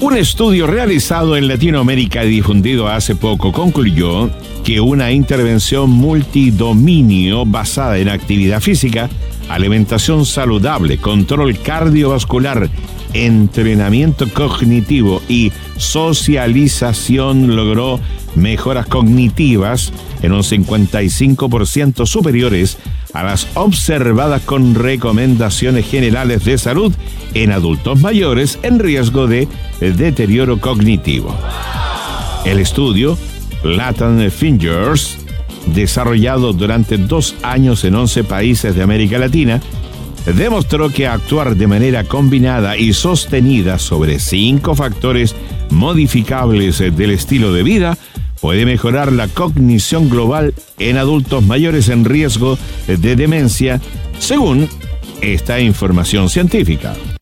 Un estudio realizado en Latinoamérica y difundido hace poco concluyó que una intervención multidominio basada en actividad física, alimentación saludable, control cardiovascular, entrenamiento cognitivo y socialización logró mejoras cognitivas en un 55% superiores a las observadas con recomendaciones generales de salud en adultos mayores en riesgo de deterioro cognitivo. El estudio, Latin Fingers, desarrollado durante 2 años en 11 países de América Latina, demostró que actuar de manera combinada y sostenida sobre 5 factores modificables del estilo de vida puede mejorar la cognición global en adultos mayores en riesgo de demencia, según esta información científica.